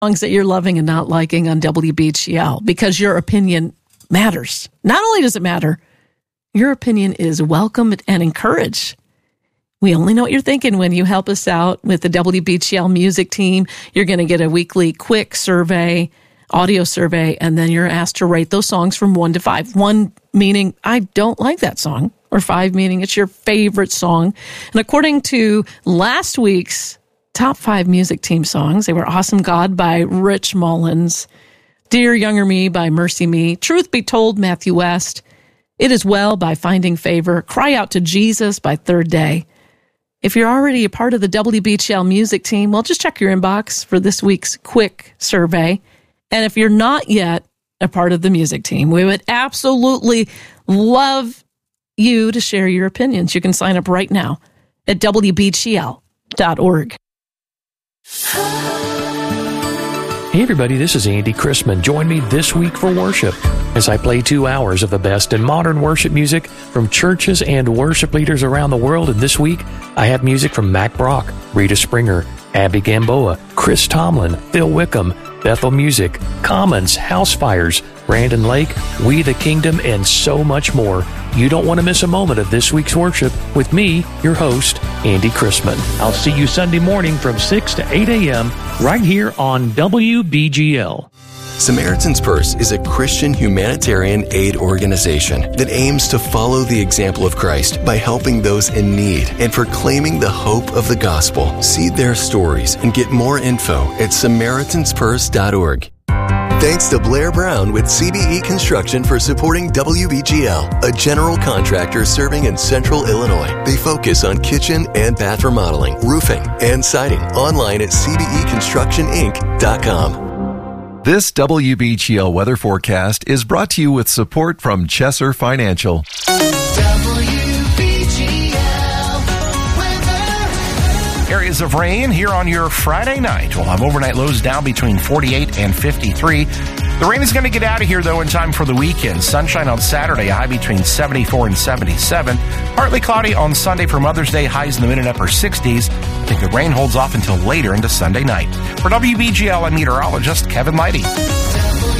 songs that you're loving and not liking on WBGL, because your opinion matters. Not only does it matter, your opinion is welcomed and encouraged. We only know what you're thinking when you help us out with the WBGL music team. You're going to get a weekly quick survey, audio survey, and then you're asked to rate those songs from 1 to 5. 1 meaning, I don't like that song, or 5 meaning it's your favorite song. And according to last week's top 5 music team songs, they were Awesome God by Rich Mullins, Dear Younger Me by Mercy Me, Truth Be Told, Matthew West, It Is Well by Finding Favor, Cry Out to Jesus by Third Day. If you're already a part of the WBGL music team, well, just check your inbox for this week's quick survey. And if you're not yet a part of the music team, we would absolutely love you to share your opinions. You can sign up right now at WBGL.org. Hey everybody, this is Andy Chrisman. Join me this week for worship as I play 2 hours of the best in modern worship music from churches and worship leaders around the world. And this week, I have music from Mac Brock, Rita Springer, Abby Gamboa, Chris Tomlin, Phil Wickham, Bethel Music, Commons, Housefires, Brandon Lake, We the Kingdom, and so much more. You don't want to miss a moment of this week's worship with me, your host, Andy Chrisman. I'll see you Sunday morning from 6 to 8 a.m. right here on WBGL. Samaritan's Purse is a Christian humanitarian aid organization that aims to follow the example of Christ by helping those in need and proclaiming the hope of the gospel. See their stories and get more info at SamaritansPurse.org. Thanks to Blair Brown with CBE Construction for supporting WBGL, a general contractor serving in Central Illinois. They focus on kitchen and bath remodeling, roofing, and siding. Online at cbeconstructioninc.com. This WBGL weather forecast is brought to you with support from Chesser Financial. Areas of rain here on your Friday night. We'll have overnight lows down between 48 and 53. The rain is going to get out of here, though, in time for the weekend. Sunshine on Saturday, a high between 74 and 77. Partly cloudy on Sunday for Mother's Day, highs in the mid and upper 60s. I think the rain holds off until later into Sunday night. For WBGL, I'm meteorologist Kevin Leidy.